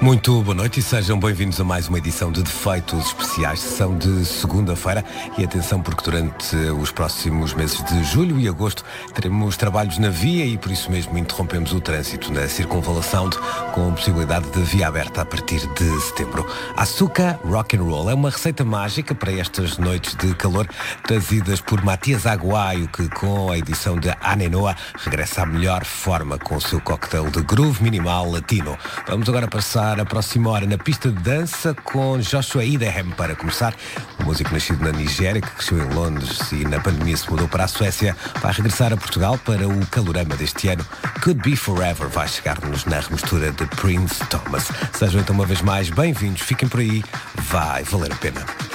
Muito boa noite e sejam bem-vindos a mais uma edição de Defeitos Especiais, sessão de segunda-feira. E atenção, porque durante os próximos meses de julho e agosto teremos trabalhos na via e por isso mesmo interrompemos o trânsito na circunvalação com possibilidade de via aberta a partir de setembro. Açúcar Rock and Roll é uma receita mágica para estas noites de calor, trazidas por Matias Aguaio, que com a edição de Anenoa regressa à melhor forma com o seu cocktail de groove minimal latino. Vamos agora passar a próxima hora na pista de dança com Joshua Idem. Para começar, um músico nascido na Nigéria, que cresceu em Londres e na pandemia se mudou para a Suécia, vai regressar a Portugal para o calorama deste ano. Could Be Forever vai chegar-nos na remistura de Prince Thomas. Sejam então uma vez mais bem-vindos, fiquem por aí, vai valer a pena.